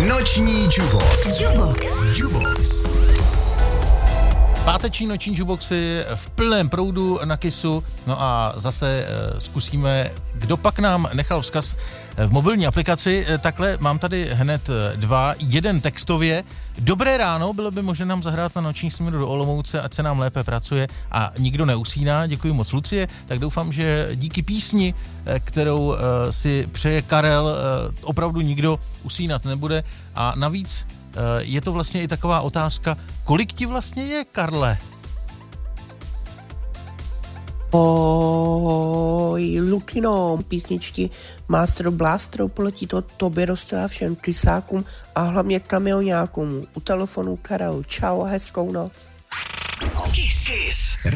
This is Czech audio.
Noční Jubox. Páteční noční juboxy v plném proudu na Kissu. No a zase zkusíme, kdo pak nám nechal vzkaz v mobilní aplikaci. Takhle mám tady hned dva. Jeden textově. Dobré ráno, bylo by možné nám zahrát na noční směru do Olomouce, ať se nám lépe pracuje a nikdo neusíná. Děkuji moc, Lucie. Tak doufám, že díky písni, kterou si přeje Karel, opravdu nikdo usínat nebude. A navíc je to vlastně i taková otázka, kolik ti vlastně je, Karle? Oj, Lukino, písničky Master Blaster poletí to tobě dostala všem krysákům a hlavně kamioňákům. U telefonu Karel. Čau a hezkou noc. Kiss.